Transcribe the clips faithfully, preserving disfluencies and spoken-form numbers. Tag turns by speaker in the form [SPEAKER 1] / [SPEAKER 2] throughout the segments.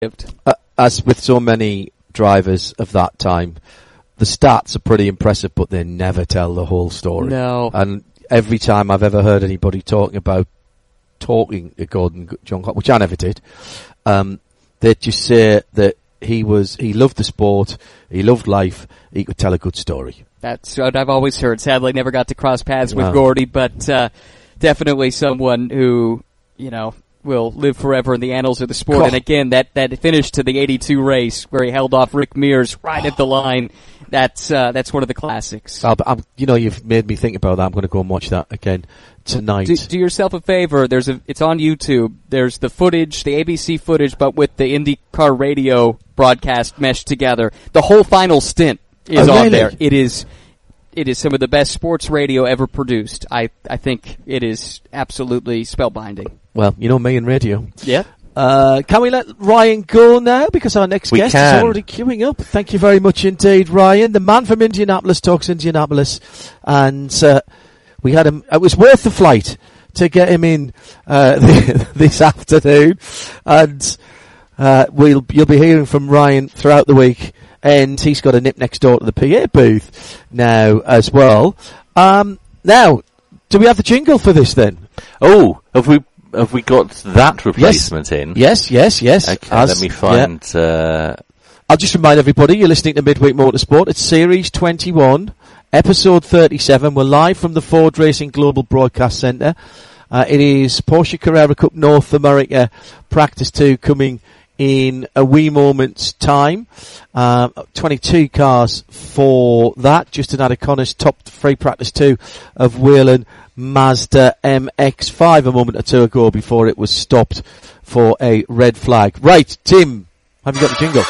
[SPEAKER 1] Uh, as with so many drivers of that time, the stats are pretty impressive, but they never tell the whole story.
[SPEAKER 2] No.
[SPEAKER 1] And every time I've ever heard anybody talking about talking to Gordon Johncock, which I never did, um, they just say that he was he loved the sport, he loved life, he could tell a good story.
[SPEAKER 2] That's what I've always heard. Sadly, never got to cross paths with
[SPEAKER 1] No.
[SPEAKER 2] Gordy, but uh, definitely someone who, you know, will live forever in the annals of the sport.
[SPEAKER 1] Cool.
[SPEAKER 2] And again, that, that finish to the eighty-two race where he held off Rick Mears right at the line, that's uh, that's one of the classics.
[SPEAKER 1] I'll, I'm, you know, you've made me think about that. I'm going to go and watch that again tonight.
[SPEAKER 2] Do, do yourself a favor. There's a. It's on YouTube. There's the footage, the A B C footage, but with the IndyCar radio broadcast meshed together. The whole final stint is
[SPEAKER 1] Oh,
[SPEAKER 2] on
[SPEAKER 1] really?
[SPEAKER 2] there. It is. It is some of the best sports radio ever produced. I, I think it is absolutely spellbinding.
[SPEAKER 1] Well, you know me and radio.
[SPEAKER 2] Yeah.
[SPEAKER 1] Uh, can we let Ryan go now? Because our next
[SPEAKER 3] We
[SPEAKER 1] guest
[SPEAKER 3] can.
[SPEAKER 1] is already queuing up. Thank you very much indeed, Ryan. The man from Indianapolis talks Indianapolis. And uh, we had him. It was worth the flight to get him in uh, this afternoon. And uh, we'll you'll be hearing from Ryan throughout the week. And he's got a nip next door to the P A booth now as well. Um, now, do we have the jingle for this then?
[SPEAKER 3] Oh, have we have we got that replacement
[SPEAKER 1] yes.
[SPEAKER 3] in?
[SPEAKER 1] Yes, yes, yes.
[SPEAKER 3] Okay,
[SPEAKER 1] As,
[SPEAKER 3] let me find.
[SPEAKER 1] Yeah.
[SPEAKER 3] Uh,
[SPEAKER 1] I'll just remind everybody, you're listening to Midweek Motorsport. It's Series twenty-one, Episode thirty-seven. We're live from the Ford Racing Global Broadcast Centre. Uh, it is Porsche Carrera Cup North America Practice two coming in a wee moment's time. Um, twenty-two cars for that. Justin Adaconis topped free practice two of Whelen Mazda M X five a moment or two ago before it was stopped for a red flag. Right, Tim, have you got the jingle?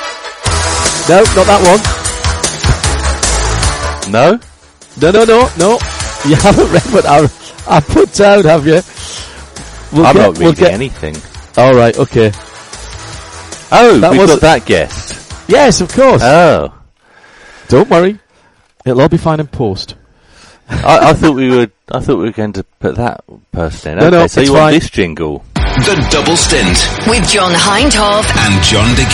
[SPEAKER 1] No, not that one.
[SPEAKER 3] no?
[SPEAKER 1] No, no, no, no. You haven't read what I, I put down, have you? We'll
[SPEAKER 3] I'm
[SPEAKER 1] get,
[SPEAKER 3] not reading
[SPEAKER 1] we'll get,
[SPEAKER 3] anything.
[SPEAKER 1] All right, okay.
[SPEAKER 3] Oh,
[SPEAKER 1] That
[SPEAKER 3] we've
[SPEAKER 1] was-
[SPEAKER 3] got that guest.
[SPEAKER 1] Yes, of course.
[SPEAKER 3] Oh.
[SPEAKER 1] Don't worry. It'll all be fine in post.
[SPEAKER 3] I, I thought we were. I thought we were going to put that person in.
[SPEAKER 1] No,
[SPEAKER 3] Okay,
[SPEAKER 1] no,
[SPEAKER 3] so
[SPEAKER 1] it's
[SPEAKER 3] you want
[SPEAKER 1] fine.
[SPEAKER 3] this jingle?
[SPEAKER 4] The Double Stint
[SPEAKER 5] With John Hindhaugh
[SPEAKER 4] and John De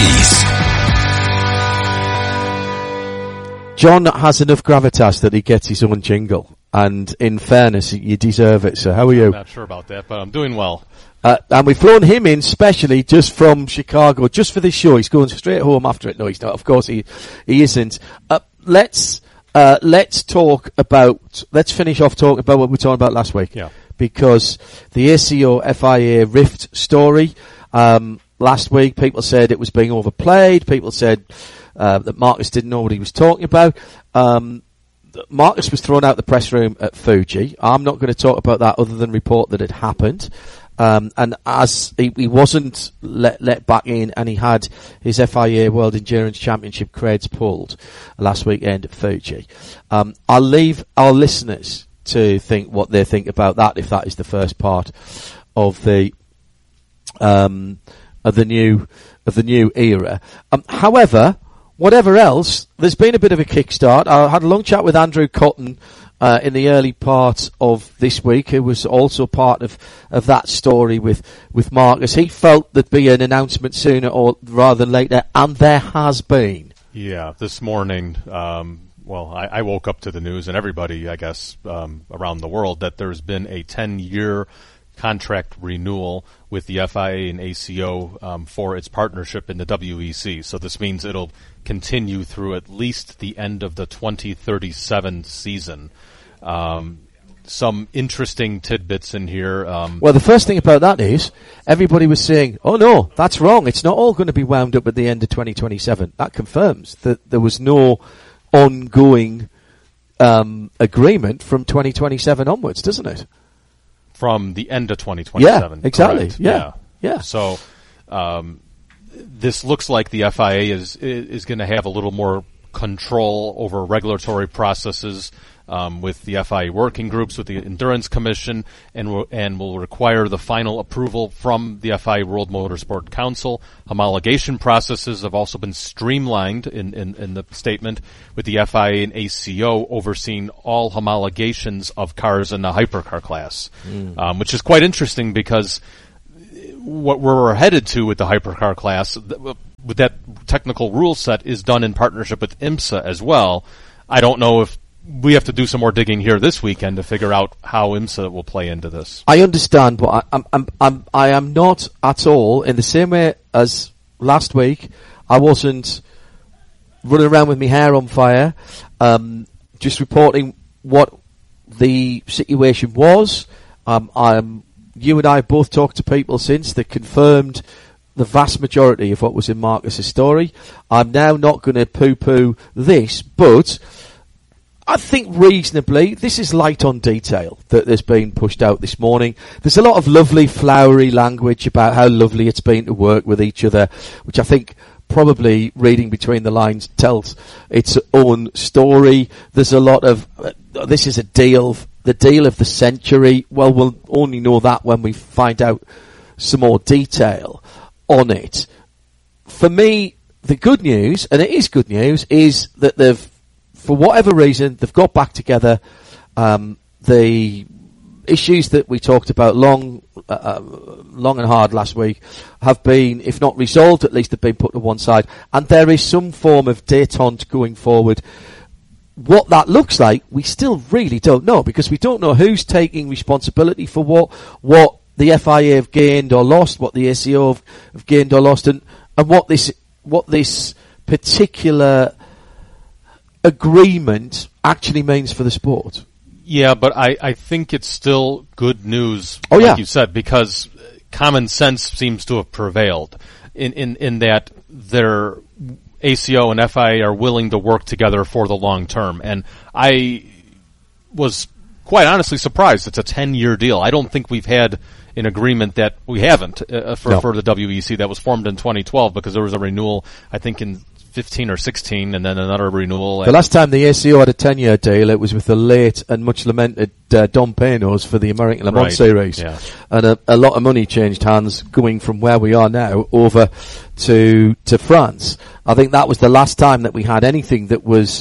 [SPEAKER 4] Geese.
[SPEAKER 1] John has enough gravitas that he gets his own jingle. And in fairness, you deserve it, sir. How are you?
[SPEAKER 6] I'm not sure about that, but I'm doing well.
[SPEAKER 1] Uh, and we've flown him in specially just from Chicago, just for this show. He's going straight home after it. No, he's not. Of course, he he isn't. Uh, let's uh, let's talk about. Let's finish off talking about what we were talking about last week.
[SPEAKER 6] Yeah.
[SPEAKER 1] Because the A C O F I A Rift story um, last week, people said it was being overplayed. People said uh, that Marcus didn't know what he was talking about. Um, Marcus was thrown out the press room at Fuji. I'm not going to talk about that other than report that it happened. Um, and as he, he wasn't let, let back in, and he had his F I A World Endurance Championship creds pulled last weekend at Fuji. Um, I'll leave our listeners to think what they think about that, if that is the first part of the um, of the new of the new era. Um, however, whatever else, there's been a bit of a kickstart. I had a long chat with Andrew Cotton uh, in the early part of this week, who was also part of, of that story with, with Marcus. He felt there'd be an announcement sooner or rather than later, and there has been.
[SPEAKER 6] Yeah, this morning, um, well, I, I woke up to the news, and everybody, I guess, um, around the world, that there's been a ten-year contract renewal with the F I A and A C O um, for its partnership in the W E C. So this means it'll continue through at least the end of the twenty thirty-seven season. Um, some interesting tidbits in here. Um,
[SPEAKER 1] Well, the first thing about that is everybody was saying, oh no, that's wrong. It's not all going to be wound up at the end of twenty twenty-seven. That confirms that there was no ongoing um, agreement from twenty twenty-seven onwards, doesn't it?
[SPEAKER 6] From the end of twenty twenty-seven.
[SPEAKER 1] Yeah, exactly.
[SPEAKER 6] Correct.
[SPEAKER 1] Yeah, yeah.
[SPEAKER 6] So, um, this looks like the F I A is is going to have a little more control over regulatory processes um, with the F I A working groups, with the Endurance Commission, and will, and will require the final approval from the F I A World Motorsport Council. Homologation processes have also been streamlined in, in, in the statement, with the F I A and A C O overseeing all homologations of cars in the hypercar class, mm. um, which is quite interesting because what we're headed to with the hypercar class, with that technical rule set is done in partnership with IMSA as well. I don't know if we have to do some more digging here this weekend to figure out how IMSA will play into this.
[SPEAKER 1] I understand, but I, I'm, I'm, I'm, I am not at all in the same way as last week. I wasn't running around with my hair on fire, um, just reporting what the situation was. Um, I'm, you and I both talked to people since that confirmed the vast majority of what was in Marcus's story. I'm now not going to poo-poo this, but I think reasonably, this is light on detail that has been pushed out this morning. There's a lot of lovely, flowery language about how lovely it's been to work with each other, which I think probably, reading between the lines, tells its own story. There's a lot of, uh, this is a deal, the deal of the century. Well, we'll only know that when we find out some more detail on it. For me, the good news, and it is good news, is that they've, for whatever reason, they've got back together. Um, the issues that we talked about long, uh, long and hard last week have been, if not resolved, at least they've been put to one side. And there is some form of détente going forward. What that looks like, we still really don't know, because we don't know who's taking responsibility for what, what the F I A have gained or lost, what the A C O have, have gained or lost, and, and what this, what this particular agreement actually means for the sport.
[SPEAKER 6] Yeah, but I, I think it's still good news,
[SPEAKER 1] oh,
[SPEAKER 6] like
[SPEAKER 1] yeah.
[SPEAKER 6] you said, because common sense seems to have prevailed in, in, in that their A C O and F I A are willing to work together for the long term. And I was quite honestly surprised it's a ten-year deal. I don't think we've had an agreement that we haven't uh, for,
[SPEAKER 1] no.
[SPEAKER 6] for the W E C that was formed in twenty twelve, because there was a renewal, I think, in fifteen or sixteen, and then another renewal.
[SPEAKER 1] The last time the A C O had a ten-year deal, it was with the late and much lamented uh, Dom Panos for the American Le Mans
[SPEAKER 6] right.
[SPEAKER 1] Series.
[SPEAKER 6] Yeah.
[SPEAKER 1] And a, a lot of money changed hands going from where we are now over to to France. I think that was the last time that we had anything that was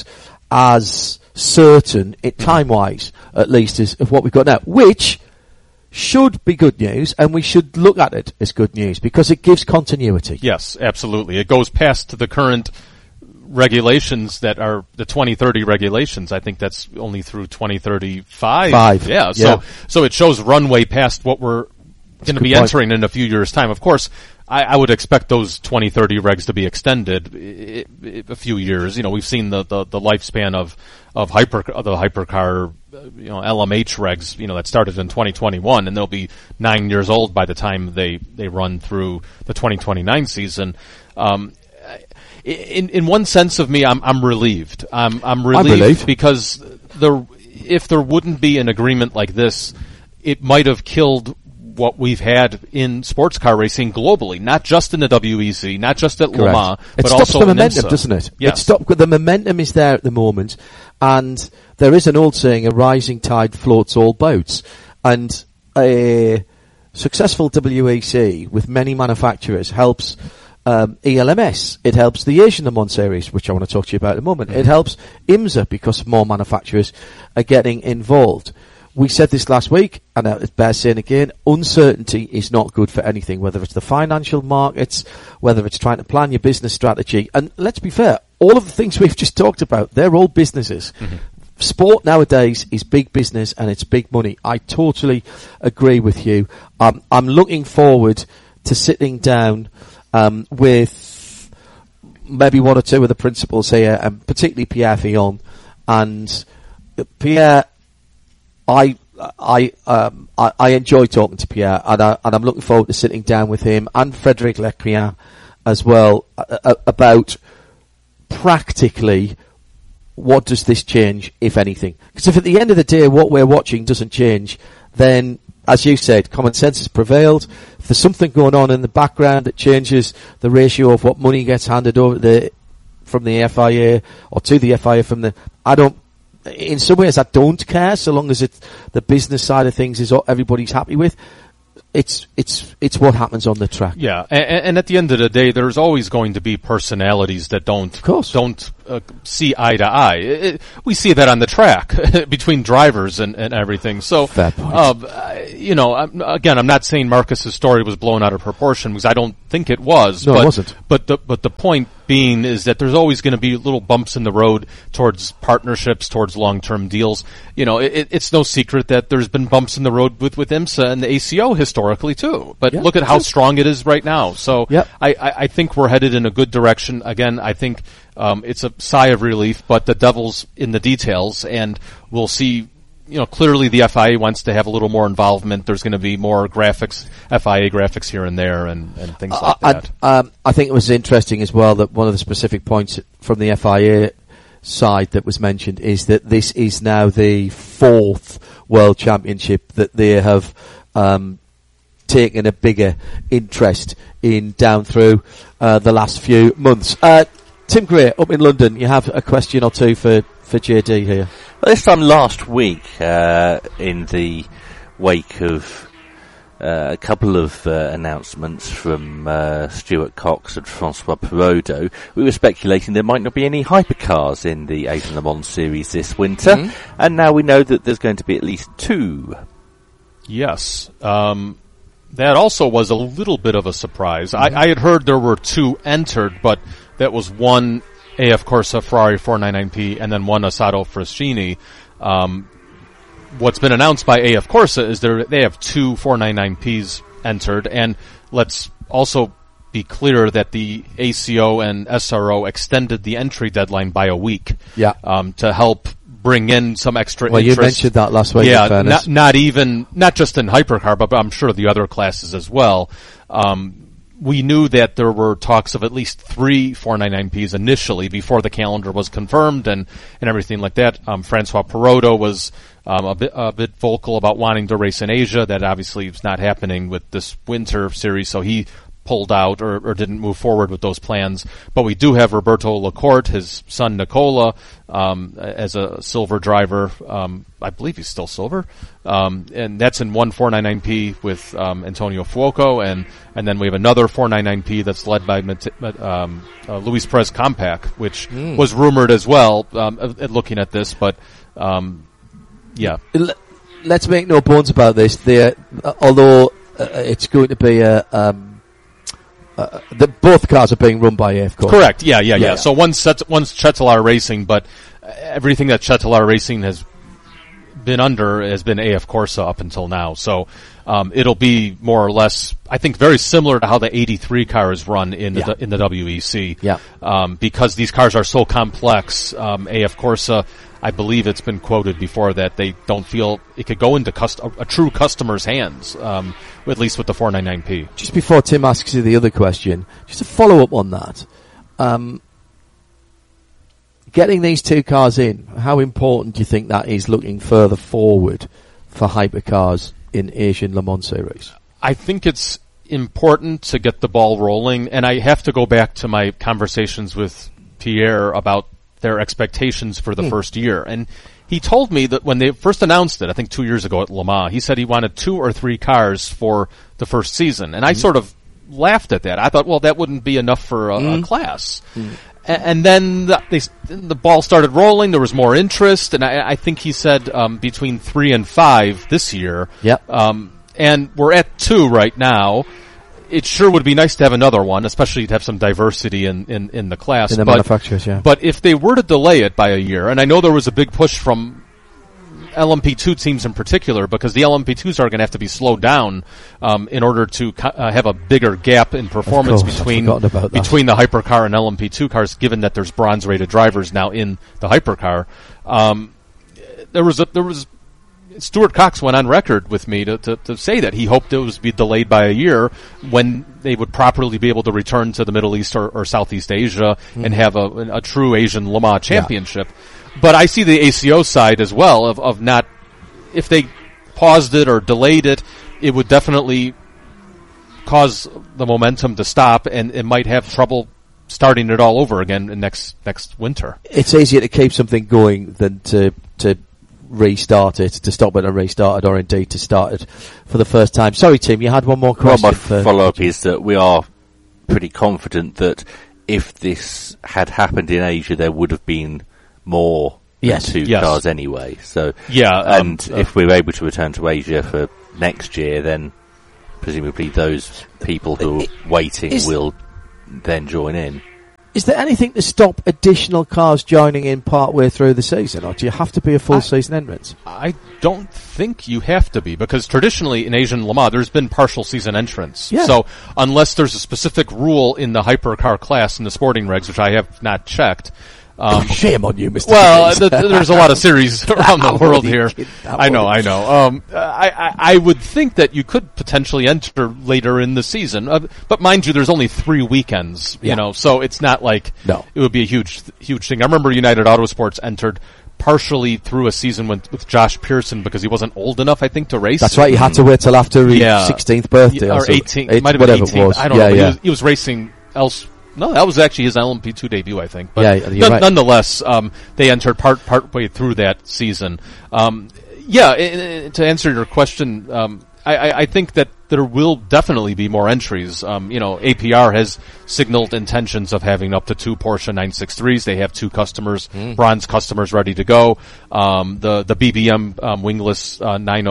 [SPEAKER 1] as certain, it time-wise at least, as of what we've got now, which should be good news, and we should look at it as good news because it gives continuity.
[SPEAKER 6] Yes, absolutely. It goes past the current regulations that are the twenty thirty regulations. I think that's only through twenty thirty-five.
[SPEAKER 1] Five.
[SPEAKER 6] Yeah, so
[SPEAKER 1] yeah.
[SPEAKER 6] so it shows runway past what we're going to be
[SPEAKER 1] point.
[SPEAKER 6] entering in a few years' time. Of course, I, I would expect those twenty thirty regs to be extended I- I- a few years. You know, we've seen the, the, the lifespan of of hyper of the hypercar, you know, L M H regs, you know, that started in twenty twenty-one, and they'll be nine years old by the time they, they run through the twenty twenty-nine season. Um, in in one sense of me, I'm I'm relieved. I'm I'm relieved,
[SPEAKER 1] I'm relieved.
[SPEAKER 6] because the if there wouldn't be an agreement like this, it might have killed what we've had in sports car racing globally, not just in the W E C, not just at
[SPEAKER 1] Correct.
[SPEAKER 6] Le Mans,
[SPEAKER 1] it
[SPEAKER 6] but
[SPEAKER 1] stops
[SPEAKER 6] also
[SPEAKER 1] the
[SPEAKER 6] in
[SPEAKER 1] momentum,
[SPEAKER 6] IMSA.
[SPEAKER 1] doesn't it?
[SPEAKER 6] Yes.
[SPEAKER 1] It stops. The momentum is there at the moment, and there is an old saying: "A rising tide floats all boats." And a successful W E C with many manufacturers helps um, E L M S. It helps the Asian Le Mans Series, which I want to talk to you about in a moment. Mm-hmm. It helps IMSA because more manufacturers are getting involved. We said this last week, and it bears saying again, uncertainty is not good for anything, whether it's the financial markets, whether it's trying to plan your business strategy. And let's be fair, all of the things we've just talked about, they're all businesses. Mm-hmm. Sport nowadays is big business and it's big money. I totally agree with you. Um, I'm looking forward to sitting down um, with maybe one or two of the principals here, and particularly Pierre Fillon. And uh, Pierre... I I um I, I enjoy talking to Pierre, and I, and I'm looking forward to sitting down with him and Frédéric Lecrian as well uh, uh, about practically what does this change, if anything. Because if at the end of the day what we're watching doesn't change, then, as you said, common sense has prevailed. If there's something going on in the background that changes the ratio of what money gets handed over the from the F I A or to the F I A from the, I don't. In some ways, I don't care, so long as it's the business side of things is what everybody's happy with. It's it's it's what happens on the track.
[SPEAKER 6] Yeah, and, and at the end of the day, there's always going to be personalities that don't
[SPEAKER 1] of course.
[SPEAKER 6] don't uh, see eye to eye. It, it, we see that on the track between drivers and, and everything. So,
[SPEAKER 1] Fair point.
[SPEAKER 6] Uh, you know, I'm, again, I'm not saying Marcus's story was blown out of proportion because I don't think it was.
[SPEAKER 1] No,
[SPEAKER 6] but,
[SPEAKER 1] it wasn't.
[SPEAKER 6] But the but the point being is that there's always going to be little bumps in the road towards partnerships, towards long-term deals. You know, it, it's no secret that there's been bumps in the road with, with IMSA and the A C O historically too. But
[SPEAKER 1] Yeah,
[SPEAKER 6] look at how
[SPEAKER 1] true.
[SPEAKER 6] strong it is right now. So
[SPEAKER 1] Yep.
[SPEAKER 6] I, I, I think we're headed in a good direction. Again, I think um, it's a sigh of relief, but the devil's in the details, and we'll see. You know, clearly the F I A wants to have a little more involvement. There's going to be more graphics, F I A graphics here and there, and, and things like
[SPEAKER 1] Uh,
[SPEAKER 6] that.
[SPEAKER 1] and, um, I think it was interesting as well that one of the specific points from the F I A side that was mentioned is that this is now the fourth World Championship that they have um, taken a bigger interest in down through uh, the last few months. Uh, Tim Gray, up in London, you have a question or two for, for J D here.
[SPEAKER 3] Well, this time last week, uh, in the wake of uh, a couple of uh, announcements from uh, Stuart Cox and Francois Perrodo, we were speculating there might not be any hypercars in the Asian Le Mans series this winter,
[SPEAKER 1] Mm-hmm.
[SPEAKER 3] and now we know that there's going to be at least two.
[SPEAKER 6] Yes. Um, that also was a little bit of a surprise. I, I had heard there were two entered, but that was one A F Corsa Ferrari four ninety-nine P and then one Assetto Fraschini. Um, what's been announced by A F Corsa is there they have two four ninety-nine Ps entered, and let's also be clear that the A C O and S R O extended the entry deadline by a week.
[SPEAKER 1] Yeah.
[SPEAKER 6] Um, to help bring in some extra
[SPEAKER 1] Well,
[SPEAKER 6] interest.
[SPEAKER 1] you mentioned that last week.
[SPEAKER 6] Yeah,
[SPEAKER 1] in fairness.
[SPEAKER 6] not, not even, not just in hypercar, but I'm sure the other classes as well. Um, we knew that there were talks of at least three four ninety-nine Ps initially before the calendar was confirmed and, and everything like that. Um, Francois Perrodo was um, a bit a bit vocal about wanting to race in Asia. That obviously is not happening with this winter series, so he pulled out or, or didn't move forward with those plans. But we do have Roberto Lacorte, his son Nicola, um, as a silver driver. Um, I believe he's still silver. Um, and that's in one four ninety-nine P with um, Antonio Fuoco. And, and then we have another four ninety-nine P that's led by um, uh, Luis Perez Compac, which
[SPEAKER 1] Mm.
[SPEAKER 6] was rumored as well um, at looking at this. But, um, yeah.
[SPEAKER 1] L- Let's make no bones about this. They, uh, although uh, it's going to be a... Um, Uh, the, both cars are being run by A F Corsa.
[SPEAKER 6] Correct. Yeah, yeah, yeah.
[SPEAKER 1] Yeah.
[SPEAKER 6] So one's set, one's Cetilar Racing, but everything that Cetilar Racing has been under has been A F Corsa up until now. So um, it'll be more or less, I think, very similar to how the eighty-three car is run in
[SPEAKER 1] Yeah.
[SPEAKER 6] the in the W E C.
[SPEAKER 1] Yeah.
[SPEAKER 6] Um, because these cars are so complex, um, A F Corsa, I believe it's been quoted before that they don't feel it could go into cust- a, a true customer's hands, um, at least with the four ninety-nine P.
[SPEAKER 1] Just before Tim asks you the other question, just to follow up on that, um, getting these two cars in, how important do you think that is looking further forward for hypercars in Asian Le Mans Series?
[SPEAKER 6] I think it's important to get the ball rolling, and I have to go back to my conversations with Pierre about their expectations for the
[SPEAKER 1] Hmm.
[SPEAKER 6] first year. And he told me that when they first announced it, I think two years ago at Le Mans, he said he wanted two or three cars for the first season. And I
[SPEAKER 1] Mm-hmm.
[SPEAKER 6] sort of laughed at that. I thought, well, that wouldn't be enough for a,
[SPEAKER 1] Mm.
[SPEAKER 6] a class. A- And then the, they, the ball started rolling. There was more interest, and I, I think he said um, between three and five this year.
[SPEAKER 1] Yep.
[SPEAKER 6] Um, and we're at two right now. It sure would be nice to have another one, especially to have some diversity in, in, in the class.
[SPEAKER 1] In the
[SPEAKER 6] but,
[SPEAKER 1] manufacturers, yeah.
[SPEAKER 6] But if they were to delay it by a year, and I know there was a big push from L M P two teams in particular, because the L M P twos are going to have to be slowed down um, in order to co- uh, have a bigger gap in performance
[SPEAKER 1] course, I've
[SPEAKER 6] between
[SPEAKER 1] forgotten about that.
[SPEAKER 6] between the hypercar and L M P two cars, given that there's bronze-rated drivers now in the hypercar. Um, there was a, there was Stuart Cox went on record with me to, to, to say that he hoped it was be delayed by a year when they would properly be able to return to the Middle East or, or Southeast Asia
[SPEAKER 1] Mm-hmm.
[SPEAKER 6] and have a, a true Asian Le Mans championship. But I see the A C O side as well of, of not, if they paused it or delayed it, it would definitely cause the momentum to stop, and it might have trouble starting it all over again in next next winter.
[SPEAKER 1] It's easier to keep something going than to to restart it, to stop it and restart it, or indeed to start it for the first time. Sorry, Tim, you had one more
[SPEAKER 3] Well,
[SPEAKER 1] question.
[SPEAKER 3] my
[SPEAKER 1] for-
[SPEAKER 3] follow-up is that we are pretty confident that if this had happened in Asia, there would have been more
[SPEAKER 1] Yes.
[SPEAKER 3] than two
[SPEAKER 6] Yes.
[SPEAKER 3] cars anyway. So
[SPEAKER 6] Yeah, um,
[SPEAKER 3] and
[SPEAKER 6] uh,
[SPEAKER 3] if we're able to return to Asia for next year, then presumably those people who are waiting
[SPEAKER 1] Is-
[SPEAKER 3] will then join in.
[SPEAKER 1] Is there anything to stop additional cars joining in partway through the season, or do you have to be a full
[SPEAKER 6] I-
[SPEAKER 1] season entrance?
[SPEAKER 6] I don't think you have to be, because traditionally in Asian Le Mans there's been partial season entrants.
[SPEAKER 1] Yeah.
[SPEAKER 6] So unless there's a specific rule in the hypercar class in the sporting regs, which I have not checked. Um,
[SPEAKER 1] Shame on you, Mister
[SPEAKER 6] well,
[SPEAKER 1] Higgins.
[SPEAKER 6] th- th- there's a lot of series around the
[SPEAKER 1] That
[SPEAKER 6] world
[SPEAKER 1] would
[SPEAKER 6] here.
[SPEAKER 1] be- that
[SPEAKER 6] I know,
[SPEAKER 1] would-
[SPEAKER 6] I know. Um, I, I, I would think that you could potentially enter later in the season, uh, but mind you, there's only three weekends. You
[SPEAKER 1] Yeah.
[SPEAKER 6] know, so it's not like
[SPEAKER 1] No.
[SPEAKER 6] it would be a huge, huge thing. I remember United Autosports entered partially through a season with, with Josh Pearson because he wasn't old enough, I think, to race.
[SPEAKER 1] That's right. You had to wait till after his
[SPEAKER 6] Yeah.
[SPEAKER 1] sixteenth birthday,
[SPEAKER 6] or
[SPEAKER 1] something.
[SPEAKER 6] eighteenth,
[SPEAKER 1] Eight-
[SPEAKER 6] might have been
[SPEAKER 1] whatever
[SPEAKER 6] eighteenth.
[SPEAKER 1] it was.
[SPEAKER 6] I don't
[SPEAKER 1] yeah,
[SPEAKER 6] know. But
[SPEAKER 1] yeah.
[SPEAKER 6] he, was, he was racing else. No, that was actually his L M P two debut, I think. But
[SPEAKER 1] Yeah, you're
[SPEAKER 6] none-
[SPEAKER 1] right.
[SPEAKER 6] nonetheless, um, they entered part part way through that season. Um, yeah, i- i- to answer your question, um, I, I, I think that there will definitely be more entries. Um, you know, A P R has signaled intentions of having up to two Porsche nine sixty-threes. They have two customers,
[SPEAKER 1] Mm.
[SPEAKER 6] bronze customers, ready to go. Um, the the B B M um, wingless uh, nine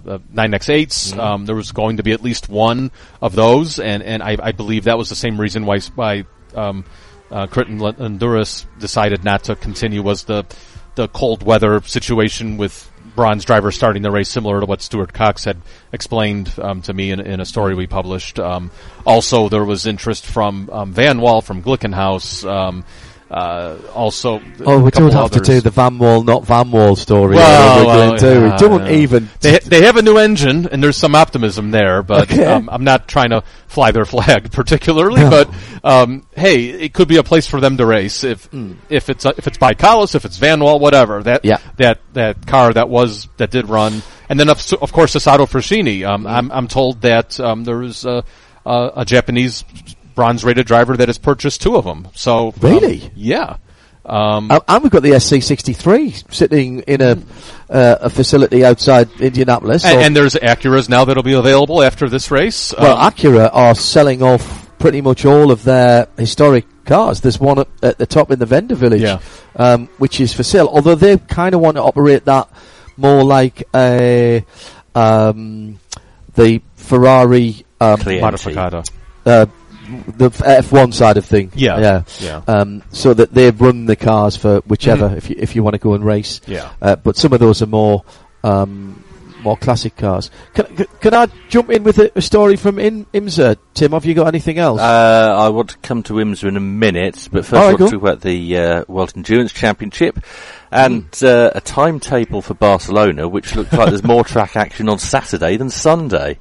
[SPEAKER 6] X eights.
[SPEAKER 1] Mm.
[SPEAKER 6] Um, there was going to be at least one of those, and and I, I believe that was the same reason why why um, uh, Crichton Honduras decided not to continue, was the the cold weather situation with bronze drivers starting the race, similar to what Stuart Cox had explained um, to me in, in a story we published. Um, also, there was interest from um, Van Wall, from Glickenhaus. Um, uh, also,
[SPEAKER 1] Oh,
[SPEAKER 6] a
[SPEAKER 1] we
[SPEAKER 6] couple
[SPEAKER 1] don't have to
[SPEAKER 6] others.
[SPEAKER 1] do the Van Wall, not Van Wall story.
[SPEAKER 6] Well,
[SPEAKER 1] we're
[SPEAKER 6] well,
[SPEAKER 1] going to.
[SPEAKER 6] yeah,
[SPEAKER 1] We don't
[SPEAKER 6] yeah.
[SPEAKER 1] even.
[SPEAKER 6] They they have a new engine, and there's some optimism there, but
[SPEAKER 1] Okay.
[SPEAKER 6] um, I'm not trying to fly their flag particularly.
[SPEAKER 1] No.
[SPEAKER 6] But um, hey, it could be a place for them to race if if it's uh, if it's by Collis, if it's Van Wall, whatever. That
[SPEAKER 1] Yeah.
[SPEAKER 6] that that car that was that did run, and then of, of course Sasato Fraschini. Um, I'm I'm told that um, there was a, a, a Japanese bronze rated driver that has purchased two of them. So um,
[SPEAKER 1] Really?
[SPEAKER 6] yeah. Um,
[SPEAKER 1] And and we've got the S C sixty-three sitting in a uh, a facility outside Indianapolis.
[SPEAKER 6] and,
[SPEAKER 1] So-
[SPEAKER 6] and there's Acuras now that'll be available after this race.
[SPEAKER 1] well,
[SPEAKER 6] Um,
[SPEAKER 1] Acura are selling off pretty much all of their historic cars. There's one at, at the top in the vendor village,
[SPEAKER 6] Yeah.
[SPEAKER 1] um, which is for sale. Although they kind of want to operate that more like a um, the Ferrari um,
[SPEAKER 3] Clienti.
[SPEAKER 6] Modificata.
[SPEAKER 1] uh, the F one side of thing.
[SPEAKER 6] Yeah.
[SPEAKER 1] yeah.
[SPEAKER 6] Yeah.
[SPEAKER 1] Um, so that they run the cars for whichever, if you if you want to go and race.
[SPEAKER 6] Yeah.
[SPEAKER 1] Uh, but some of those are more um, more classic cars. Can, can, can I jump in with a, a story from in, IMSA? Tim, have you got anything else?
[SPEAKER 3] Uh, I want to come to IMSA in a minute, but first
[SPEAKER 1] All
[SPEAKER 3] I
[SPEAKER 1] right,
[SPEAKER 3] want to
[SPEAKER 1] cool.
[SPEAKER 3] talk about the uh, World Endurance Championship and uh, a timetable for Barcelona, which looks like there's more track action on Saturday than Sunday.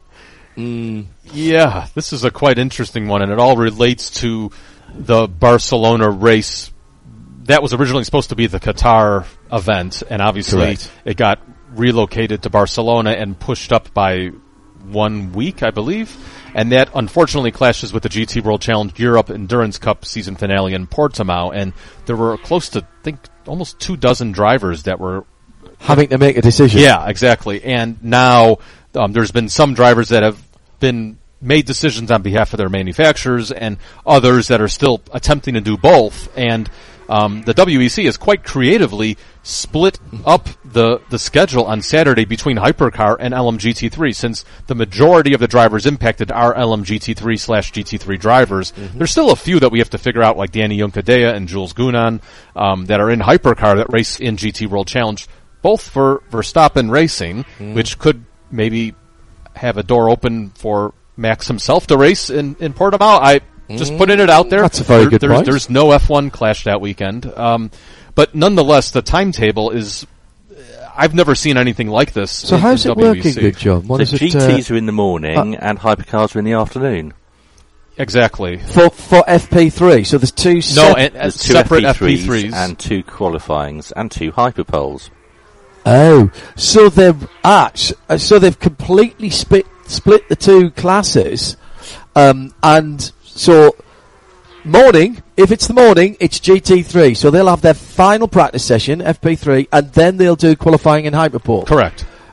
[SPEAKER 6] Yeah, this is a quite interesting one, and it all relates to the Barcelona race. That was originally supposed to be the Qatar event, and obviously
[SPEAKER 1] Correct.
[SPEAKER 6] it got relocated to Barcelona and pushed up by one week, I believe. And that unfortunately clashes with the G T World Challenge Europe Endurance Cup season finale in Portimao, and there were close to, I think, almost two dozen drivers that were
[SPEAKER 1] Having to make a decision.
[SPEAKER 6] yeah, exactly. And now um, there's been some drivers that have been made decisions on behalf of their manufacturers, and others that are still attempting to do both. And um, the W E C has quite creatively split up the the schedule on Saturday between Hypercar and L M G T three, since the majority of the drivers impacted are L M G T three slash G T three drivers. There's still a few that we have to figure out, like Danny Juncadella and Jules Gunan, um, that are in Hypercar that race in G T World Challenge, both for Verstappen Racing, which could maybe have a door open for Max himself to race in, in Portimao. I just putting it out there.
[SPEAKER 1] That's a very
[SPEAKER 6] There-
[SPEAKER 1] good
[SPEAKER 6] there's,
[SPEAKER 1] point.
[SPEAKER 6] There's no F one clash that weekend. Um, but nonetheless, the timetable is, I've never seen anything like this.
[SPEAKER 1] So
[SPEAKER 6] in,
[SPEAKER 1] how's
[SPEAKER 6] in
[SPEAKER 1] it
[SPEAKER 6] W E C.
[SPEAKER 1] working, good John? What
[SPEAKER 3] the
[SPEAKER 1] is
[SPEAKER 3] G
[SPEAKER 1] it?
[SPEAKER 3] Ts
[SPEAKER 1] Uh,
[SPEAKER 3] are in the morning and hypercars are in the afternoon.
[SPEAKER 6] Exactly.
[SPEAKER 1] for for F P three, so there's two.
[SPEAKER 6] No,
[SPEAKER 1] sep-
[SPEAKER 6] and, uh,
[SPEAKER 3] There's two
[SPEAKER 6] separate
[SPEAKER 3] F P threes,
[SPEAKER 6] F P threes.
[SPEAKER 3] and two qualifyings and two hyperpoles.
[SPEAKER 1] Oh, so they've ah, s- uh, so they've completely split split the two classes, um, and so morning. If it's the morning, it's G T three. So they'll have their final practice session, F P three, and then they'll do qualifying in Hyperpole.
[SPEAKER 6] Correct.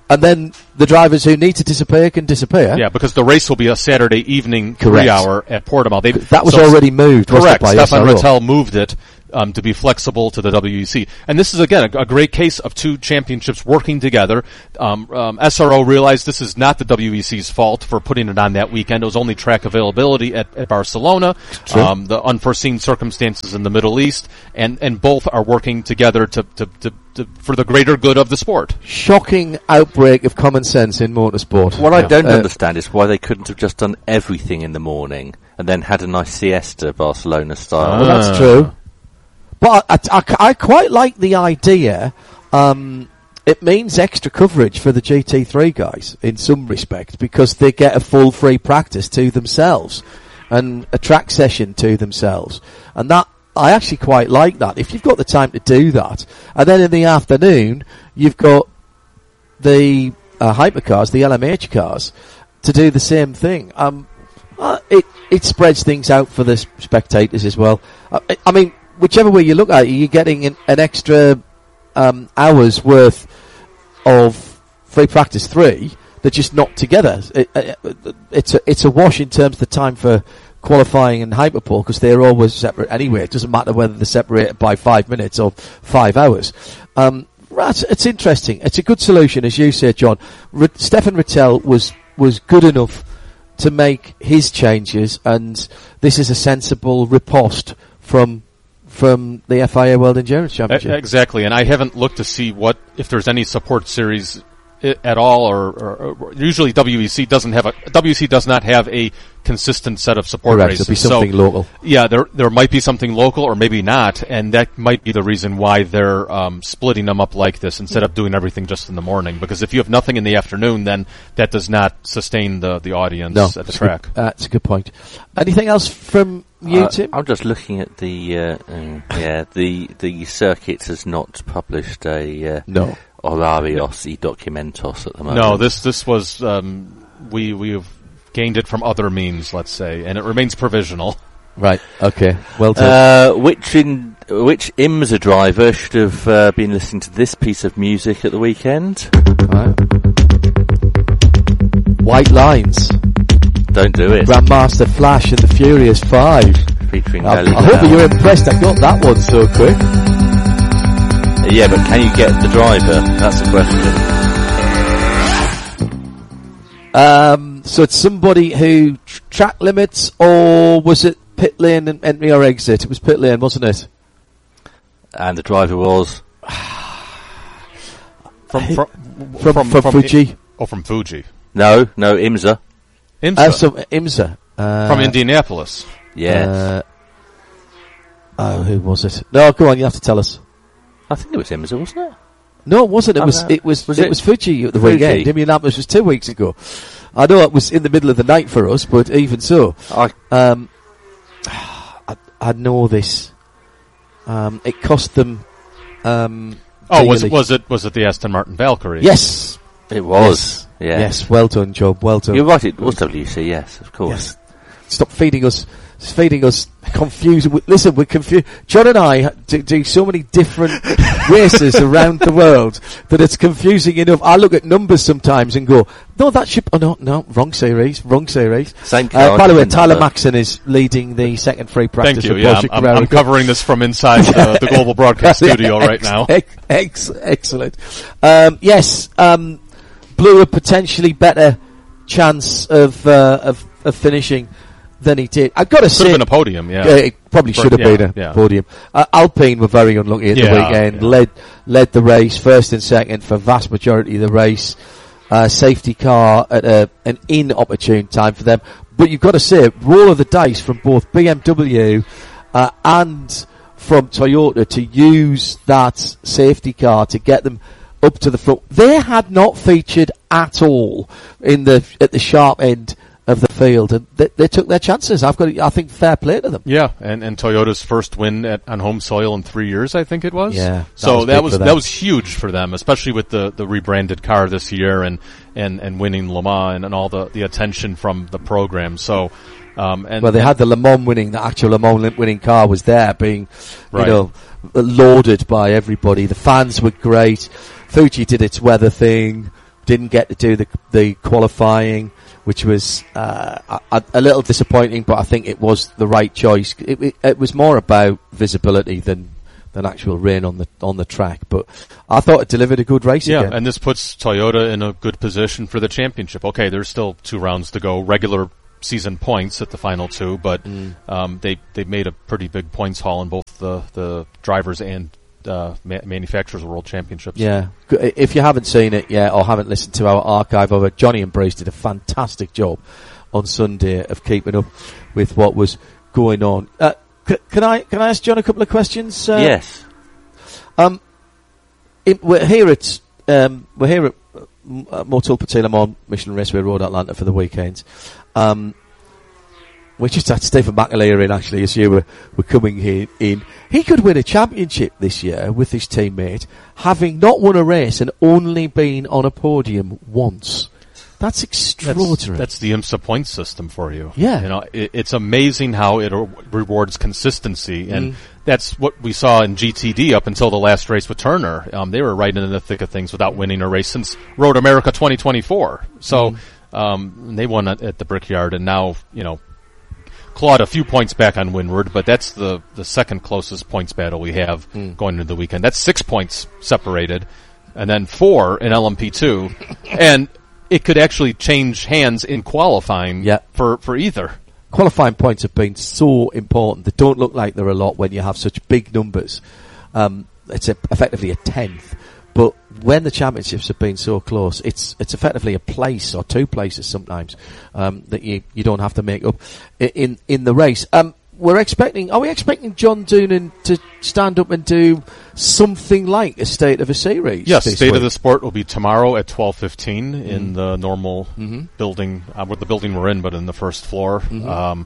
[SPEAKER 1] and then the drivers who need to disappear can disappear.
[SPEAKER 6] Yeah, because the race will be a Saturday evening
[SPEAKER 1] Correct.
[SPEAKER 6] three hour at Portimao. They,
[SPEAKER 1] That was
[SPEAKER 6] so
[SPEAKER 1] already moved, wasn't it,
[SPEAKER 6] correct.
[SPEAKER 1] by
[SPEAKER 6] Stefan
[SPEAKER 1] S R O?
[SPEAKER 6] Rattel moved it um, to be flexible to the W E C. And this is, again, a, a great case of two championships working together. Um, um, S R O realized this is not the W E C's fault for putting it on that weekend. It was only track availability at, at Barcelona, um, the unforeseen circumstances in the Middle East, and, and both are working together to, to, to, to for the greater good of the sport.
[SPEAKER 1] Shocking outbreak of common sense in motorsport.
[SPEAKER 3] What I don't
[SPEAKER 1] Uh,
[SPEAKER 3] understand is why they couldn't have just done everything in the morning and then had a nice siesta, Barcelona style.
[SPEAKER 1] Well, that's true. But I, I, I quite like the idea. Um, it means extra coverage for the G T three guys in some respect because they get a full free practice to themselves and a track session to themselves. And that, I actually quite like that. If you've got the time to do that, and then in the afternoon, you've got the uh, hypercars, the L M H cars, to do the same thing. Um, uh, it, it spreads things out for the spectators as well. Uh, I, I mean, whichever way you look at it, you're getting an, an extra um, hour's worth of free practice three. They're just not together. It, it, it's a it's a wash in terms of the time for qualifying and hyperpole because they're always separate anyway. It doesn't matter whether they're separated by five minutes or five hours. Um, it's, it's interesting. It's a good solution, as you said, John. R- Stefan Rattel was was good enough to make his changes, and this is a sensible riposte from. From the F I A World Endurance Championship.
[SPEAKER 6] E- exactly, and I haven't looked to see what if there's any support series I- at all, or, or, or usually W E C doesn't have a W E C does not have a consistent set of support
[SPEAKER 1] Correct,
[SPEAKER 6] races.
[SPEAKER 1] there'll be something
[SPEAKER 6] so,
[SPEAKER 1] local.
[SPEAKER 6] Yeah, there there might be something local, or maybe not, and that might be the reason why they're um, splitting them up like this instead of doing everything just in the morning. Because if you have nothing in the afternoon, then that does not sustain the the audience
[SPEAKER 1] No,
[SPEAKER 6] at the
[SPEAKER 1] that's
[SPEAKER 6] track.
[SPEAKER 1] Good, uh, that's a good point. Anything else from you,
[SPEAKER 3] Uh,
[SPEAKER 1] Tim?
[SPEAKER 3] I'm just looking at the uh, uh, yeah the the circuit has not published a uh,
[SPEAKER 1] No.
[SPEAKER 3] Horarios y Documentos at the moment.
[SPEAKER 6] No, this this was um, we we've gained it from other means, let's say, and it remains provisional.
[SPEAKER 1] Right. Okay. Well done.
[SPEAKER 3] Uh, which in which IMSA driver should have uh, been listening to this piece of music at the weekend?
[SPEAKER 1] Right. White Lines.
[SPEAKER 3] Don't do it.
[SPEAKER 1] Grandmaster Flash and the Furious Five.
[SPEAKER 3] Featuring
[SPEAKER 1] I,
[SPEAKER 3] Nelly
[SPEAKER 1] I hope
[SPEAKER 3] Bell.
[SPEAKER 1] you're impressed. I got that one so quick.
[SPEAKER 3] Yeah, but can you get the driver? That's the question.
[SPEAKER 1] Um, so it's somebody who tr- track limits, or was it pit lane and entry or exit? It was pit lane, wasn't it?
[SPEAKER 3] And the driver was
[SPEAKER 6] From from
[SPEAKER 1] From, from, Fuji.
[SPEAKER 6] Oh, from Fuji.
[SPEAKER 3] no, no IMSA.
[SPEAKER 6] IMSA.
[SPEAKER 1] Uh, so IMSA. Uh,
[SPEAKER 6] from Indianapolis.
[SPEAKER 3] Yes,
[SPEAKER 1] Uh, oh, who was it? No, go on. You have to tell us.
[SPEAKER 3] I think it was IMSA, wasn't it?
[SPEAKER 1] No, it wasn't. It
[SPEAKER 3] Oh,
[SPEAKER 1] was.
[SPEAKER 3] no.
[SPEAKER 1] It was.
[SPEAKER 3] Was
[SPEAKER 1] it,
[SPEAKER 3] it
[SPEAKER 1] was Fuji at the
[SPEAKER 3] Fuji?
[SPEAKER 1] weekend. Indianapolis was two weeks ago. I know it was in the middle of the night for us, but even so,
[SPEAKER 3] I
[SPEAKER 1] um, I, I know this. Um, it cost them. Um,
[SPEAKER 6] Oh, was it
[SPEAKER 1] dearly.
[SPEAKER 6] was it was it the Aston Martin Valkyrie?
[SPEAKER 1] Yes.
[SPEAKER 3] it was. Yeah.
[SPEAKER 1] Yes. Well done, Job. Well done.
[SPEAKER 3] You're right. It was W C. Yes, of course.
[SPEAKER 1] Yes. Stop feeding us. Feeding us confused. We- Listen, we're confused. John and I do, do so many different races around the world that it's confusing enough. I look at numbers sometimes and go, "No, that should." Oh no, no, wrong series, wrong series.
[SPEAKER 3] Same
[SPEAKER 1] Uh,
[SPEAKER 3] car,
[SPEAKER 1] by the way,
[SPEAKER 3] different
[SPEAKER 1] Tyler
[SPEAKER 3] number.
[SPEAKER 1] Maxon is leading the second free practice.
[SPEAKER 6] Thank you.
[SPEAKER 1] for
[SPEAKER 6] Yeah,
[SPEAKER 1] Porsche
[SPEAKER 6] I'm, I'm,
[SPEAKER 1] Carrera.
[SPEAKER 6] I'm covering this from inside the, the global broadcast studio right now.
[SPEAKER 1] Ex- ex- excellent. Um, yes, um, blew a potentially better chance of uh, of, of finishing than he did. I've got to
[SPEAKER 6] Could
[SPEAKER 1] say,
[SPEAKER 6] have been a podium. Yeah.
[SPEAKER 1] yeah, it probably
[SPEAKER 6] For-
[SPEAKER 1] should have
[SPEAKER 6] yeah,
[SPEAKER 1] been a
[SPEAKER 6] yeah.
[SPEAKER 1] podium. Uh, Alpine were very unlucky at
[SPEAKER 6] Yeah,
[SPEAKER 1] the weekend.
[SPEAKER 6] yeah.
[SPEAKER 1] Led led the race first and second for vast majority of the race. Uh, safety car at a, an inopportune time for them. But you've got to say, roll of the dice from both B M W uh, and from Toyota to use that safety car to get them up to the front. They had not featured at all in the at the sharp end of the field, and they, they took their chances. I've got, I think, fair play to them.
[SPEAKER 6] Yeah, and, and Toyota's first win at, on home soil in three years, I think it was.
[SPEAKER 1] Yeah, that
[SPEAKER 6] so
[SPEAKER 1] was
[SPEAKER 6] that
[SPEAKER 1] big
[SPEAKER 6] was
[SPEAKER 1] for them.
[SPEAKER 6] that was huge for them, especially with the, the rebranded car this year and, and, and winning Le Mans and, and all the, the attention from the program. So, um, and
[SPEAKER 1] Well, they had the Le Mans winning, the actual Le Mans winning car was there, being, you
[SPEAKER 6] Right.
[SPEAKER 1] know, lauded by everybody. The fans were great. Fuji did its weather thing. didn't get to do the the qualifying, which was uh, a, a little disappointing, but I think it was the right choice. It, it, it was more about visibility than than actual rain on the on the track, but I thought it delivered a good race
[SPEAKER 6] yeah,
[SPEAKER 1] again.
[SPEAKER 6] And this puts Toyota in a good position for the championship. Okay, there's still two rounds to go, regular season points at the final two, but mm. um, they they made a pretty big points haul in both the the drivers and uh, ma- manufacturers world championships.
[SPEAKER 1] Yeah, if you haven't seen it yet or haven't listened to our archive of it, Johnny and Bruce did a fantastic job on Sunday of keeping up with what was going on. Uh, c- can I can I ask John a couple of questions? Uh,
[SPEAKER 3] yes.
[SPEAKER 1] Um, it, we're here at um, we're here at uh, Motul Petit Le Mans Michelin Raceway Road Atlanta for the weekend. Um, we just had Stephen McAleer in actually as you were, were coming here in. He could win a championship this year with his teammate, having not won a race and only been on a podium once. That's extraordinary.
[SPEAKER 6] That's, that's the IMSA point system for you.
[SPEAKER 1] Yeah.
[SPEAKER 6] You know, it, it's amazing how it re- rewards consistency, and
[SPEAKER 1] mm.
[SPEAKER 6] that's what we saw in G T D up until the last race with Turner. Um, they were right in the thick of things without winning a race since Road America twenty twenty-four. So, mm. um, they won at, at the Brickyard, and now, you know, clawed a few points back on Windward, but that's the, the second closest points battle we have mm. going into the weekend. That's six points separated, and then four in L M P two, and it could actually change hands in qualifying
[SPEAKER 1] yeah.
[SPEAKER 6] for, for either.
[SPEAKER 1] Qualifying points have been so important. They don't look like they're a lot when you have such big numbers. Um, it's a, effectively a tenth. But when the championships have been so close, it's it's effectively a place or two places sometimes um, that you, you don't have to make up in in the race. Um, we're expecting. Are we expecting John Doonan to stand up and do something like a State of a Series?
[SPEAKER 6] Yes, State
[SPEAKER 1] week?
[SPEAKER 6] of the Sport will be tomorrow at twelve fifteen mm. in the normal
[SPEAKER 1] mm-hmm.
[SPEAKER 6] building, uh, with the building we're in, but in the first floor.
[SPEAKER 1] Mm-hmm.
[SPEAKER 6] Um,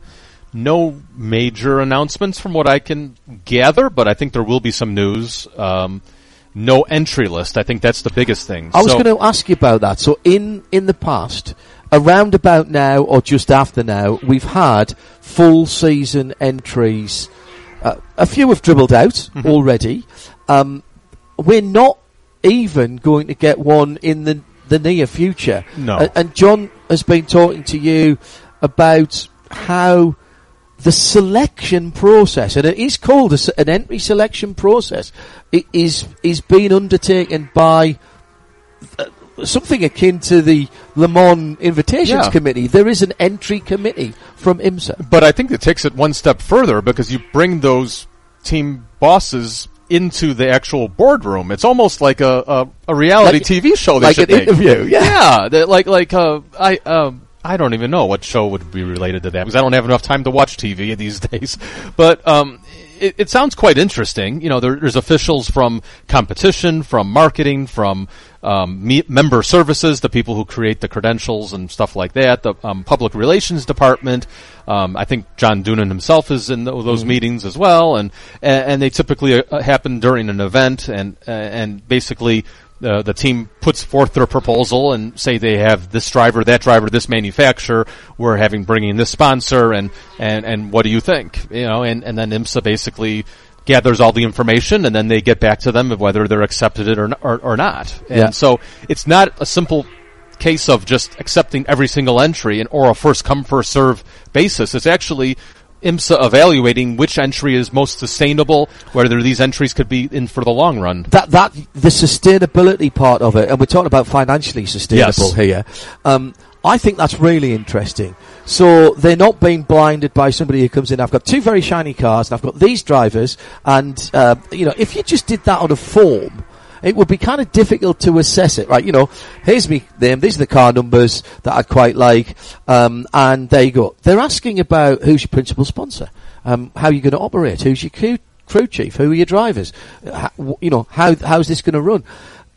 [SPEAKER 6] no major announcements from what I can gather, but I think there will be some news. Um, No entry list. I think that's the biggest thing.
[SPEAKER 1] I was
[SPEAKER 6] so,
[SPEAKER 1] going to ask you about that. So in, in the past, around about now or just after now, we've had full season entries. Uh, a few have dribbled out mm-hmm. already. Um, we're not even going to get one in the, the near future.
[SPEAKER 6] No.
[SPEAKER 1] Uh, and John has been talking to you about how the selection process, and it is called a, an entry selection process, it is is being undertaken by uh, something akin to the Le Mans Invitations
[SPEAKER 6] yeah.
[SPEAKER 1] Committee. There is an entry committee from IMSA.
[SPEAKER 6] But I think it takes it one step further, because you bring those team bosses into the actual boardroom. It's almost like a, a, a reality
[SPEAKER 1] like,
[SPEAKER 6] T V show they
[SPEAKER 1] like
[SPEAKER 6] should
[SPEAKER 1] an
[SPEAKER 6] make.
[SPEAKER 1] interview, yeah.
[SPEAKER 6] Yeah, like, like, uh, I, um, I don't even know what show would be related to that, because I don't have enough time to watch T V these days. But um, it, it sounds quite interesting. You know, there, there's officials from competition, from marketing, from um, me- member services, the people who create the credentials and stuff like that, the um, public relations department. Um, I think John Doonan himself is in the, those mm-hmm. meetings as well, and and they typically uh, happen during an event, and uh, and basically. Uh, the team puts forth their proposal and say they have this driver, that driver, this manufacturer. We're having bringing this sponsor, and, and, and what do you think? You know, and, and then IMSA basically gathers all the information, and then they get back to them of whether they're accepted it or not, or, or not. And
[SPEAKER 1] yeah.
[SPEAKER 6] so it's not a simple case of just accepting every single entry and or a first come first serve basis. It's actually IMSA evaluating which entry is most sustainable, whether these entries could be in for the long run.
[SPEAKER 1] That that the sustainability part of it, and we're talking about financially sustainable
[SPEAKER 6] yes.
[SPEAKER 1] here. Um, I think that's really interesting. So they're not being blinded by somebody who comes in. I've got two very shiny cars, and I've got these drivers, and uh, you know, if you just did that on a form, it would be kind of difficult to assess it, right? You know, here's me name, these are the car numbers that I quite like, um, and there you go. They're asking about who's your principal sponsor, um, how you're going to operate, who's your crew, crew chief, who are your drivers, how, you know, how how's this going to run?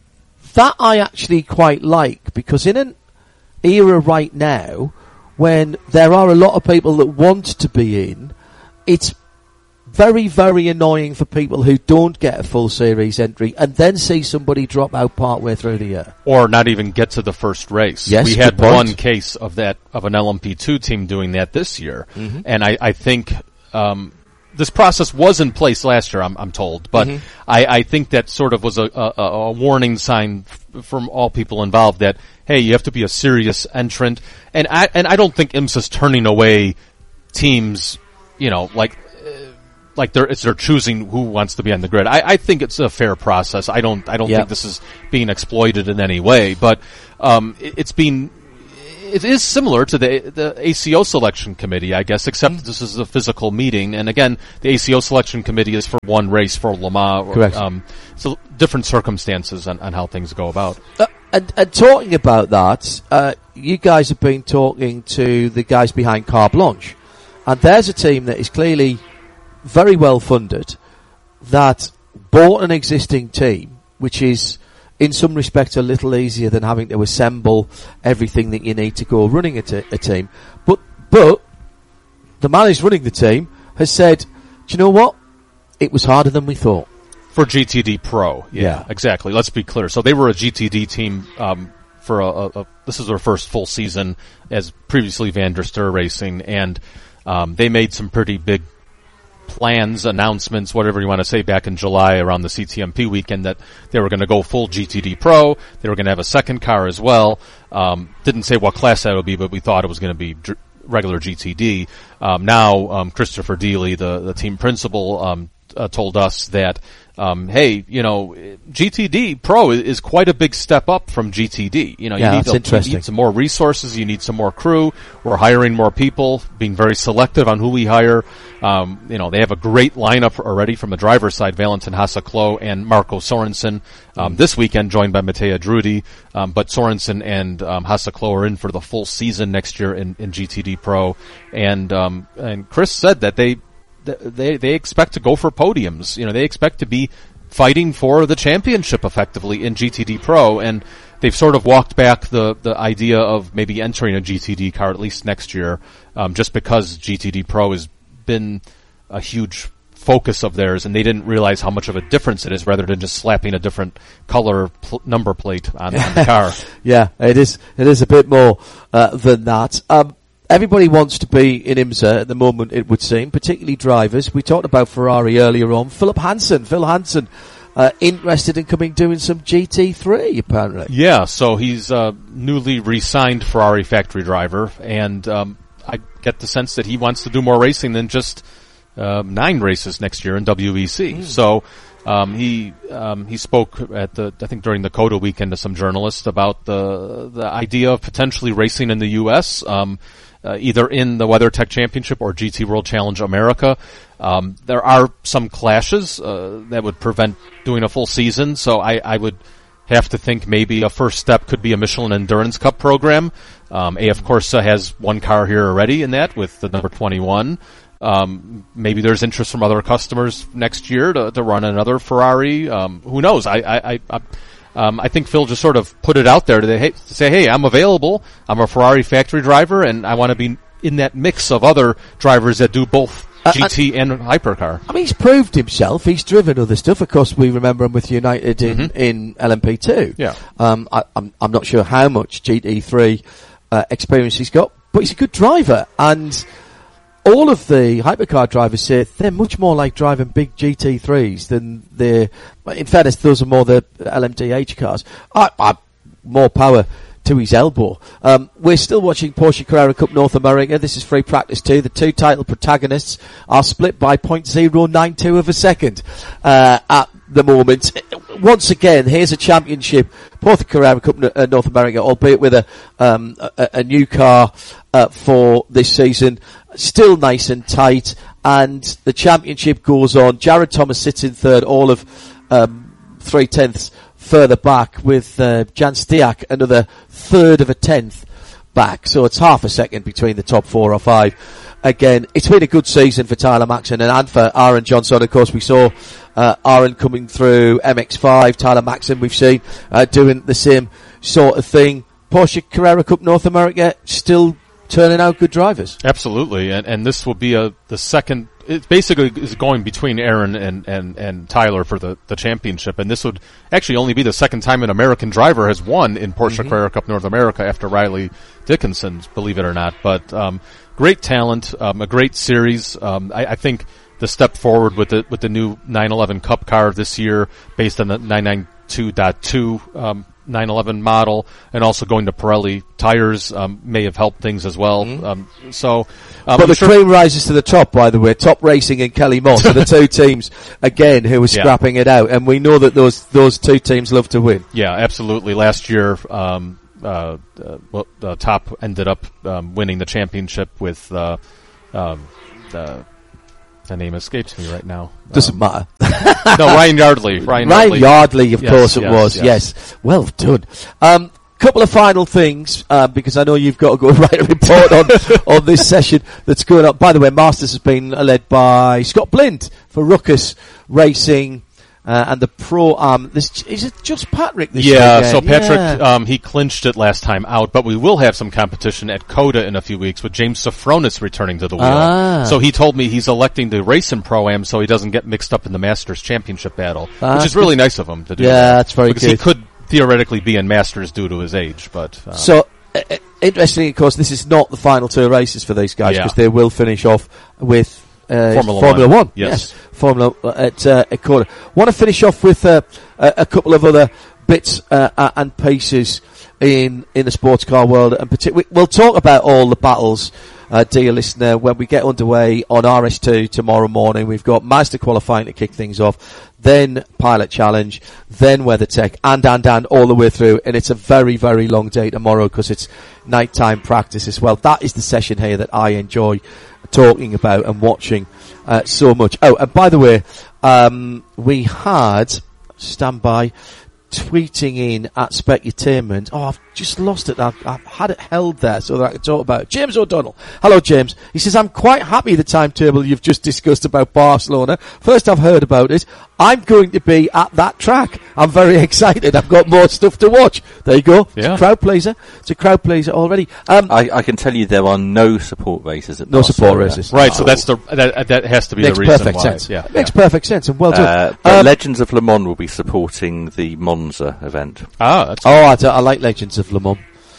[SPEAKER 1] That I actually quite like, because in an era right now when there are a lot of people that want to be in, it's very, very annoying for people who don't get a full series entry and then see somebody drop out partway through the year.
[SPEAKER 6] Or not even get to the first race.
[SPEAKER 1] Yes,
[SPEAKER 6] we had
[SPEAKER 1] good point.
[SPEAKER 6] one case of that, of an L M P two team doing that this year.
[SPEAKER 1] Mm-hmm.
[SPEAKER 6] And I, I think, um, this process was in place last year, I'm, I'm told, but
[SPEAKER 1] Mm-hmm.
[SPEAKER 6] I, I think that sort of was a, a, a warning sign f- from all people involved that, hey, you have to be a serious entrant. And I, and I don't think IMSA's turning away teams, you know, like, uh, like they're, it's they're choosing who wants to be on the grid. I, I think it's a fair process. I don't, I don't
[SPEAKER 1] Yeah.
[SPEAKER 6] think this is being exploited in any way, but, um, it, it's being, it is similar to the the A C O selection committee, I guess, except
[SPEAKER 1] Mm-hmm.
[SPEAKER 6] this is a physical meeting. And again, the A C O selection committee is for one race for Le Mans. Or,
[SPEAKER 1] Correct.
[SPEAKER 6] Um, so different circumstances on, on how things go about.
[SPEAKER 1] Uh, and, and talking about that, uh, you guys have been talking to the guys behind Carte Blanche, and there's a team that is clearly very well funded that bought an existing team, which is in some respects a little easier than having to assemble everything that you need to go running a, t- a team. But but the man who's running the team has said, do you know what? It was harder than we thought.
[SPEAKER 6] For G T D Pro, yeah,
[SPEAKER 1] Yeah.
[SPEAKER 6] exactly. Let's be clear. So they were a G T D team um, for a, a, a. This is their first full season as previously Van der Stur Racing, and um, they made some pretty big plans, announcements, whatever you want to say, back in July around the C T M P weekend that they were going to go full G T D Pro. They were going to have a second car as well. Um, didn't say what class that would be, but we thought it was going to be dr- regular G T D. Um, now, um, Christopher Deely, the, the team principal, um, uh, told us that, um, hey, you know, G T D Pro is, is quite a big step up from G T D. You know,
[SPEAKER 1] Yeah,
[SPEAKER 6] you need,
[SPEAKER 1] that's
[SPEAKER 6] a,
[SPEAKER 1] interesting.
[SPEAKER 6] you need some more resources, you need some more crew. We're hiring more people, being very selective on who we hire. Um, you know, they have a great lineup already from the driver's side, Valentin Hasseklo and Marco Sorensen. Um, this weekend joined by Mattea Drudi, um, but Sorensen and um, Hasseklo are in for the full season next year in, in G T D Pro. And um, and Chris said that they they they expect to go for podiums. You know, they expect to be fighting for the championship effectively in G T D Pro, and they've sort of walked back the the idea of maybe entering a G T D car at least next year, um, just because G T D Pro has been a huge focus of theirs, and they didn't realize how much of a difference it is, rather than just slapping a different color pl- number plate on, on the car.
[SPEAKER 1] Yeah, it is. It is a bit more uh, than that. Um, everybody wants to be in IMSA at the moment, it would seem, particularly drivers. We talked about Ferrari earlier on. Philip Hansen, Phil Hansen, uh, interested in coming doing some G T three, apparently.
[SPEAKER 6] Yeah, so he's a newly re-signed Ferrari factory driver, and um, I get the sense that he wants to do more racing than just uh, nine races next year in W E C. Mm. So um, he um, he spoke at the I think during the COTA weekend to some journalists about the the idea of potentially racing in the U S. Um, Uh, either in the WeatherTech Championship or G T World Challenge America. Um, there are some clashes uh, that would prevent doing a full season, so I, I would have to think maybe a first step could be a Michelin Endurance Cup program. Um, A F Corsa has one car here already in that with the number twenty-one. Um, maybe there's interest from other customers next year to, to run another Ferrari. Um, who knows? I, I, I, I Um, I think Phil just sort of put it out there to, hey, to say, hey, I'm available. I'm a Ferrari factory driver, and I want to be in that mix of other drivers that do both
[SPEAKER 1] Uh,
[SPEAKER 6] G T and hypercar.
[SPEAKER 1] I mean, he's proved himself. He's driven other stuff. Of course, we remember him with United in,
[SPEAKER 6] Mm-hmm.
[SPEAKER 1] in L M P two.
[SPEAKER 6] Yeah.
[SPEAKER 1] Um, I, I'm, I'm not sure how much G T three uh, experience he's got, but he's a good driver. And all of the hypercar drivers say they're much more like driving big G T threes than the. In fairness, those are more the L M D H cars. I, I, more power to his elbow. Um, we're still watching Porsche Carrera Cup North America. This is free practice two. The two title protagonists are split by zero point zero nine two of a second uh, at the moment. Once again, here's a championship, Porsche Carrera Cup uh, North America, albeit with a um, a, a new car uh, for this season. Still nice and tight, and the championship goes on. Jared Thomas sits in third, all of um, three tenths further back, with uh, Jan Stiak another third of a tenth back. So it's half a second between the top four or five. Again, it's been a good season for Tyler Maxson and, and for Aaron Johnson. Of course, we saw uh, Aaron coming through M X five. Tyler Maxson we've seen uh, doing the same sort of thing. Porsche Carrera Cup North America still turning out good drivers.
[SPEAKER 6] Absolutely, and and this will be a the second. It basically is going between Aaron and, and, and Tyler for the, the championship, and this would actually only be the second time an American driver has won in Porsche mm-hmm. Carrera Cup North America after Riley Dickinson, believe it or not. But um, great talent, um, a great series. Um, I, I think the step forward with the with the new nine eleven Cup car this year, based on the nine ninety-two point two um, nine eleven model, and also going to Pirelli tires um, may have helped things as well. Mm-hmm. Um, so, um,
[SPEAKER 1] but
[SPEAKER 6] I'm
[SPEAKER 1] the
[SPEAKER 6] sure
[SPEAKER 1] cream rises to the top. By the way, Top Racing and Kelly Moss are the two teams again who are
[SPEAKER 6] Yeah.
[SPEAKER 1] scrapping it out, and we know that those those two teams love to win.
[SPEAKER 6] Yeah, absolutely. Last year, um, uh, uh, well, uh, Top ended up um, winning the championship with uh, um, the, the name escapes me right now.
[SPEAKER 1] Doesn't
[SPEAKER 6] Um,
[SPEAKER 1] matter.
[SPEAKER 6] no, Ryan Yardley. Ryan,
[SPEAKER 1] Ryan
[SPEAKER 6] Yardley.
[SPEAKER 1] Yardley, of
[SPEAKER 6] Yes,
[SPEAKER 1] course it
[SPEAKER 6] yes,
[SPEAKER 1] was.
[SPEAKER 6] yes.
[SPEAKER 1] Yes. Well done. Um, couple of final things, uh, because I know you've got to go write a report on, on this session that's going on. By the way, Masters has been led by Scott Blind for Ruckus Racing, uh, and the Pro Am. This, is it just Patrick this
[SPEAKER 6] Yeah,
[SPEAKER 1] weekend?
[SPEAKER 6] so Patrick,
[SPEAKER 1] Yeah.
[SPEAKER 6] um, he clinched it last time out, but we will have some competition at COTA in a few weeks with James Safronis returning to the wheel.
[SPEAKER 1] Ah.
[SPEAKER 6] So he told me he's electing to race in Pro-Am so he doesn't get mixed up in the Masters Championship battle,
[SPEAKER 1] Ah,
[SPEAKER 6] which is really nice of him to do.
[SPEAKER 1] Yeah,
[SPEAKER 6] that.
[SPEAKER 1] that's very
[SPEAKER 6] because
[SPEAKER 1] good.
[SPEAKER 6] he could theoretically be in Masters due to his age, but... Uh,
[SPEAKER 1] So, uh, uh, interestingly, of course, this is not the final two races for these guys,
[SPEAKER 6] Yeah.
[SPEAKER 1] because they will finish off with uh,
[SPEAKER 6] Formula
[SPEAKER 1] Formula
[SPEAKER 6] One.
[SPEAKER 1] One.
[SPEAKER 6] Yes.
[SPEAKER 1] Formula uh, at uh, at Corner. Want to finish off with uh, a, a couple of other bits uh, uh, and pieces in in the sports car world, and particularly we'll talk about all the battles, uh, dear listener, when we get underway on R S two tomorrow morning. We've got Mazda qualifying to kick things off, then Pilot Challenge, then WeatherTech, and and and all the way through, and it's a very very long day tomorrow because it's nighttime practice as well. That is the session here that I enjoy talking about and watching uh, so much. Oh, and by the way, um, we had stand by tweeting in at Specutainment. Oh, I've just lost it. I've, I've had it held there so that I can talk about it. James O'Donnell. Hello, James. He says, I'm quite happy the timetable you've just discussed about Barcelona. First I've heard about it. I'm going to be at that track. I'm very excited. I've got more stuff to watch. There you go.
[SPEAKER 6] Yeah.
[SPEAKER 1] It's a crowd pleaser. It's a crowd pleaser already. Um,
[SPEAKER 3] I, I can tell you there are no support races at
[SPEAKER 1] no support
[SPEAKER 3] Barcelona.
[SPEAKER 1] races.
[SPEAKER 6] right, so that's the that, that has to be
[SPEAKER 1] Makes
[SPEAKER 6] the reason
[SPEAKER 1] perfect
[SPEAKER 6] why.
[SPEAKER 1] sense.
[SPEAKER 6] Yeah,
[SPEAKER 1] Makes
[SPEAKER 6] yeah.
[SPEAKER 1] perfect sense, and well done.
[SPEAKER 3] Uh, but
[SPEAKER 1] Um,
[SPEAKER 3] Legends of Le Mans will be supporting the Monza event.
[SPEAKER 6] Ah, that's
[SPEAKER 1] Oh, I, do- I like Legends of Le Mans.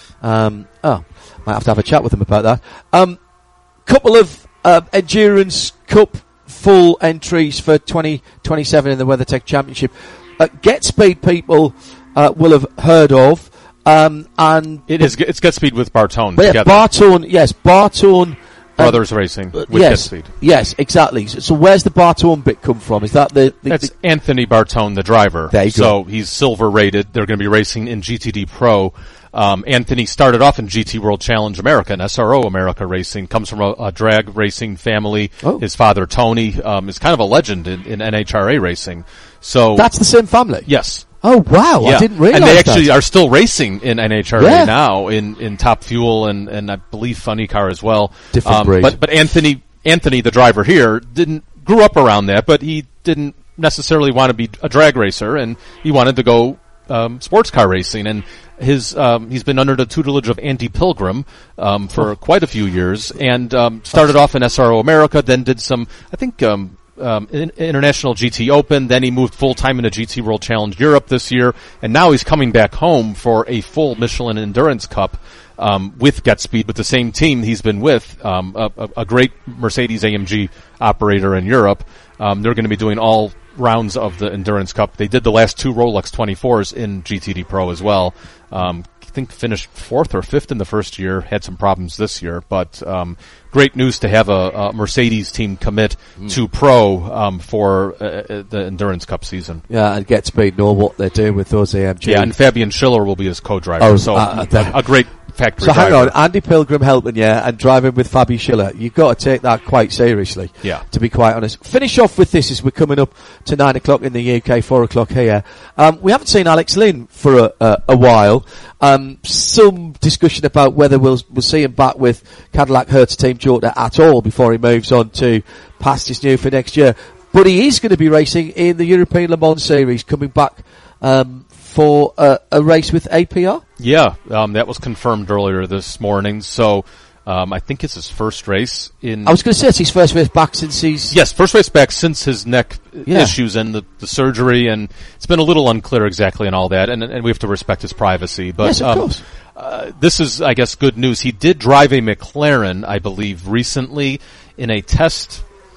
[SPEAKER 1] Um, oh, might have to have a chat with them about that. Um, couple of uh, Endurance Cup full entries for twenty twenty-seven in the WeatherTech Championship. Uh, Get Speed people uh, will have heard of, um, and
[SPEAKER 6] it is. It's Get Speed with Bartone
[SPEAKER 1] but yeah,
[SPEAKER 6] together.
[SPEAKER 1] Bartone, yes, Bartone.
[SPEAKER 6] Brothers Racing with
[SPEAKER 1] yes,
[SPEAKER 6] Get Speed.
[SPEAKER 1] yes, exactly. So, so where's the Bartone bit come from? Is that the, the,
[SPEAKER 6] That's
[SPEAKER 1] the
[SPEAKER 6] Anthony Bartone, the driver.
[SPEAKER 1] There you
[SPEAKER 6] so
[SPEAKER 1] go.
[SPEAKER 6] he's silver rated. They're going to be racing in G T D Pro. Um, Anthony started off in G T World Challenge America and S R O America Racing. Comes from a, a drag racing family.
[SPEAKER 1] Oh.
[SPEAKER 6] His father Tony um, is kind of a legend in, in N H R A racing. So
[SPEAKER 1] that's the same family?
[SPEAKER 6] yes.
[SPEAKER 1] Oh, wow,
[SPEAKER 6] Yeah.
[SPEAKER 1] I didn't realize
[SPEAKER 6] and they actually
[SPEAKER 1] that.
[SPEAKER 6] are still racing in N H R A
[SPEAKER 1] Yeah.
[SPEAKER 6] now in, in Top Fuel and, and I believe Funny Car as well.
[SPEAKER 1] Different
[SPEAKER 6] um,
[SPEAKER 1] breed.
[SPEAKER 6] But, but Anthony, Anthony, the driver here, didn't, grew up around that, but he didn't necessarily want to be a drag racer and he wanted to go, um, sports car racing and his, um, he's been under the tutelage of Andy Pilgrim, um, for
[SPEAKER 1] Oh.
[SPEAKER 6] quite a few years and, um, started off in S R O America, then did some, I think, um, Um, in, International G T Open, then he moved full-time into G T World Challenge Europe this year, and now he's coming back home for a full Michelin Endurance Cup um, with Get Speed, with the same team he's been with, um, a, a, a great Mercedes A M G operator in Europe. Um, they're going to be doing all rounds of the Endurance Cup. They did the last two Rolex twenty-fours in G T D Pro as well. Um, I think finished fourth or fifth in the first year, had some problems this year, but um, great news to have a, a Mercedes team commit
[SPEAKER 1] Mm.
[SPEAKER 6] to Pro um, for uh, uh, the Endurance Cup season.
[SPEAKER 1] Yeah, and Get Speed know what they're doing with those A M G.
[SPEAKER 6] Yeah, and Fabian Schiller will be his co-driver,
[SPEAKER 1] Oh,
[SPEAKER 6] so
[SPEAKER 1] uh, that-
[SPEAKER 6] a great factory
[SPEAKER 1] So hang
[SPEAKER 6] driver.
[SPEAKER 1] on, Andy Pilgrim helping you and driving with Fabi Schiller. You've got to take that quite seriously.
[SPEAKER 6] Yeah.
[SPEAKER 1] To be quite honest. Finish off with this as we're coming up to nine o'clock in the U K, four o'clock here. Um, we haven't seen Alex Lynn for a, a, a while. Um, some discussion about whether we'll we'll see him back with Cadillac Hertz Team Jota at all before he moves on to Pastures New for next year. But he is going to be racing in the European Le Mans Series, coming back um, for a, a race with A P R.
[SPEAKER 6] Yeah, um, that was confirmed earlier this morning, so um, I think it's his first race in...
[SPEAKER 1] I was going to say it's his first race back since he's...
[SPEAKER 6] Yes, first race back since his neck
[SPEAKER 1] Yeah.
[SPEAKER 6] issues and the, the surgery, and it's been a little unclear exactly and all that, and, and we have to respect his privacy. But
[SPEAKER 1] Yes, of
[SPEAKER 6] um,
[SPEAKER 1] course.
[SPEAKER 6] Uh, this is, I guess, good news. He did drive a McLaren, I believe, recently in a test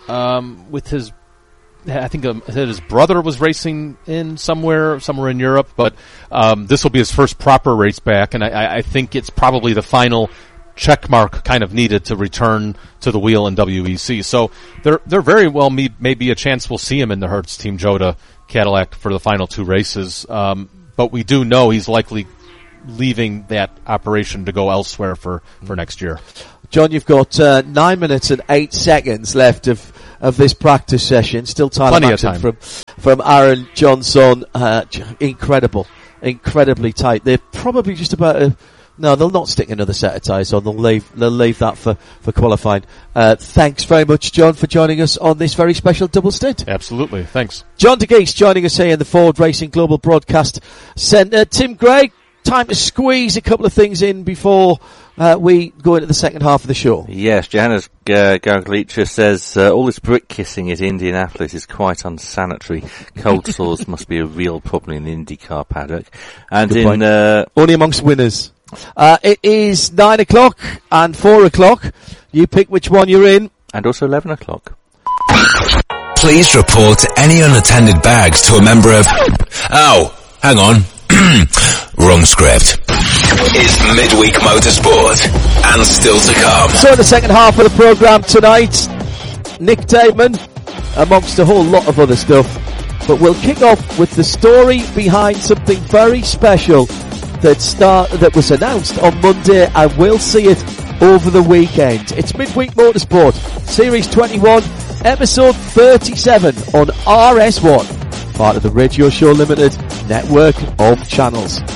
[SPEAKER 6] um, with his. I think um, his brother was racing in somewhere, somewhere in Europe, but um, this will be his first proper race back, and I, I think it's probably the final check mark kind of needed to return to the wheel in W E C. So there, there very well may, may be a chance we'll see him in the Hertz Team Jota Cadillac for the final two races, um, but we do know he's likely leaving that operation to go elsewhere for, for next year.
[SPEAKER 1] John, you've got uh, nine minutes and eight seconds left of of this practice session. Still Tyler
[SPEAKER 6] Plenty of
[SPEAKER 1] Maxson
[SPEAKER 6] time.
[SPEAKER 1] from from Aaron Johnson. Uh, incredible, incredibly tight. They're probably just about to, no, they'll not stick another set of tyres on. They'll leave they'll leave that for for qualifying. Uh, thanks very much, John, for joining us on this very special double stint.
[SPEAKER 6] Absolutely, thanks.
[SPEAKER 1] John DeGeese joining us here in the Ford Racing Global Broadcast Centre. Tim Gray, time to squeeze a couple of things in before uh, we go into the second half of the show.
[SPEAKER 3] Yes, Johannes uh, Garglicha says uh, all this brick kissing at Indianapolis is quite unsanitary. Cold sores must be a real problem in the IndyCar paddock. And
[SPEAKER 1] Good
[SPEAKER 3] in
[SPEAKER 1] point.
[SPEAKER 3] uh,
[SPEAKER 1] Only amongst winners. Uh, it is nine o'clock and four o'clock. You pick which one you're in.
[SPEAKER 3] and also eleven o'clock.
[SPEAKER 4] Please report any unattended bags to a member of... Oh, hang on. Wrong script. It's Midweek Motorsport, and still to come.
[SPEAKER 1] So in the second half of the programme tonight, Nick Damon, amongst a whole lot of other stuff. But we'll kick off with the story behind something very special that start that was announced on Monday, and we'll see it over the weekend. It's Midweek Motorsport, Series twenty-one, Episode thirty-seven on R S one, part of the Radio Show Limited network of channels.